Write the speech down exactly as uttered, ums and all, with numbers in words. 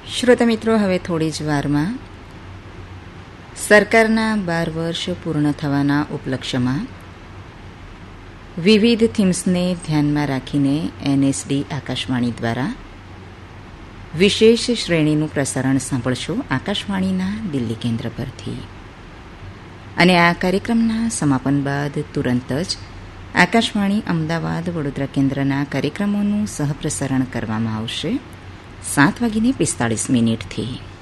શ્રોતા મિત્રો, હવે થોડી જ વારમાં સરકારના બાર વર્ષ પૂર્ણ થવાના ઉપલક્ષ્યમાં વિવિધ થીમ્સને ધ્યાનમાં રાખીને એનએસડી આકાશવાણી દ્વારા વિશેષ શ્રેણીનું પ્રસારણ સાંભળશો આકાશવાણીના દિલ્હી કેન્દ્ર પરથી. અને આ કાર્યક્રમના સમાપન બાદ તુરંત જ આકાશવાણી અમદાવાદ વડોદરા કેન્દ્રના કાર્યક્રમોનું સહપ્રસારણ કરવામાં આવશે સાત વાગીને પિસ્તાળીસ મિનિટથી.